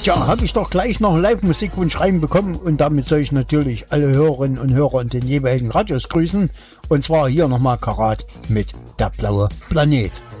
Tja, habe ich doch gleich noch einen Live-Musikwunsch reinbekommen und damit soll ich natürlich alle Hörerinnen und Hörer in den jeweiligen Radios grüßen. Und zwar hier nochmal Karat mit Der blaue Planet.